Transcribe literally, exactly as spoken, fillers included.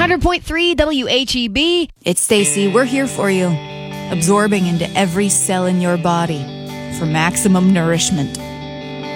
hundred point three W H E B. It's Stacy. We're here for you, absorbing into every cell in your body for maximum nourishment.